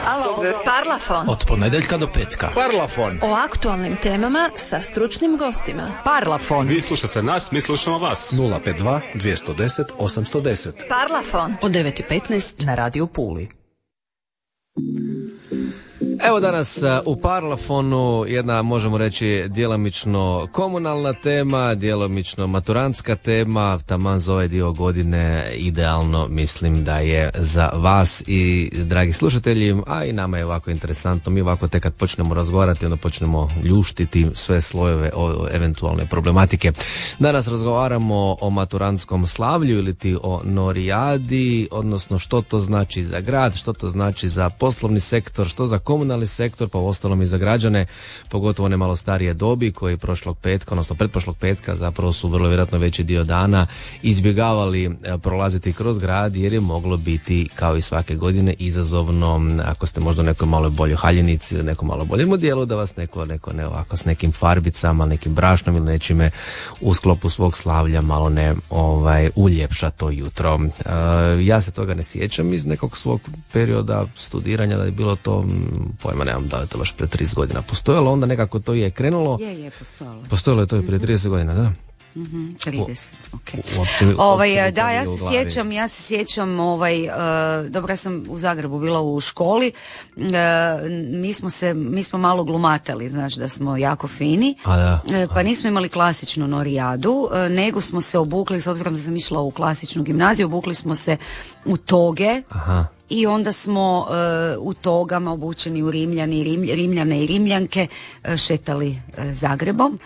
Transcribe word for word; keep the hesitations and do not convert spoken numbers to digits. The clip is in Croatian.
Alo, Parlafon. Od ponedjeljka do petka. Parlafon. O aktualnim temama sa stručnim gostima. Parlafon. Vi slušate nas, mi slušamo vas. nula pet dva, dvjesto deset, osamsto deset. Parlafon. Od devet i petnaest na Radio Puli. Evo danas u Parlafonu jedna, možemo reći, djelomično komunalna tema, djelomično maturantska tema, taman za ovaj dio godine idealno mislim da je za vas i dragi slušatelji, a i nama je ovako interesantno, mi ovako tek kad počnemo razgovarati, onda počnemo ljuštiti sve slojeve o eventualne problematike. Danas razgovaramo o maturantskom slavlju ili ti o norijadi, odnosno što to znači za grad, što to znači za poslovni sektor, što za komunalni sektor, pa uostalom i za građane, pogotovo one malo starije dobi koji prošlog petka, odnosno pretprošlog petka zapravo su vrlo vjerojatno veći dio dana izbjegavali prolaziti kroz grad jer je moglo biti kao i svake godine izazovno, ako ste možda u nekoj malo boljoj haljinici ili nekom malo boljem odijelu, da vas neko, neko ne ovako s nekim farbicama, nekim brašnom ili nečime u sklopu svog slavlja malo ne ovaj, uljepša to jutro. E, ja se toga ne sjećam iz nekog svog perioda studiranja da je bilo to pojma nemam da li to baš pre trideset godina postojalo, onda nekako to je krenulo. Je, je, postojalo. Postojalo je to i prije trideset godina, da? Mm-hmm, trideset, ok. Uopće, ovaj, uopće da, ja se sjećam, ja se sjećam, ovaj, uh, dobro, ja sam u Zagrebu bila u školi, uh, mi smo se, mi smo malo glumatali, znači da smo jako fini, A, da. Uh, pa nismo imali klasičnu norijadu, uh, nego smo se obukli, s obzirom da sam išla u klasičnu gimnaziju, obukli smo se u toge. Aha. I onda smo uh, u togama obučeni u Rimljani, Rim, Rimljane i Rimljanke uh, šetali uh, Zagrebom.